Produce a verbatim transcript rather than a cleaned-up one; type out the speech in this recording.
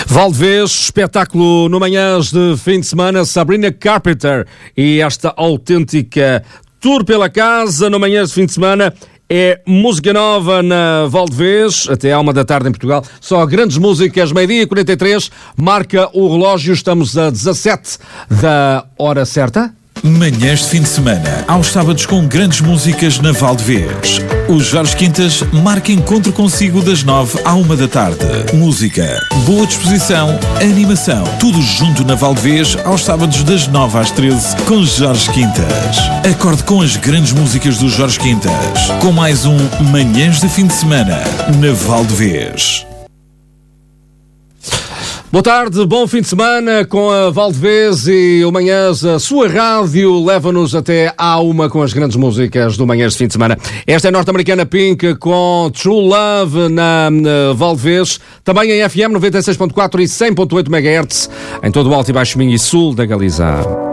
Valdevez, espetáculo no Manhãs de fim de semana, Sabrina Carpenter e esta autêntica tour pela casa no Manhãs de fim de semana. É música nova na Valdevez, até à uma da tarde em Portugal. Só grandes músicas, meio-dia e quarenta e três, marca o relógio, estamos a dezassete da hora certa. Manhãs de fim de semana, aos sábados com grandes músicas na Valdevez. O Jorge Quintas marca encontro consigo das nove à uma da tarde. Música, boa disposição, animação, tudo junto na Valdevez, aos sábados das nove às treze, com Jorge Quintas. Acorde com as grandes músicas do Jorge Quintas, com mais um Manhãs de fim de semana na Valdevez. Boa tarde, bom fim de semana com a Valdevez e o Manhãs, a sua rádio leva-nos até à uma com as grandes músicas do Manhãs de fim de semana. Esta é a norte-americana Pink com True Love na, na Valdevez, também em F M noventa e seis ponto quatro e cem ponto oito megahertz em todo o Alto e Baixo Minho e Sul da Galiza.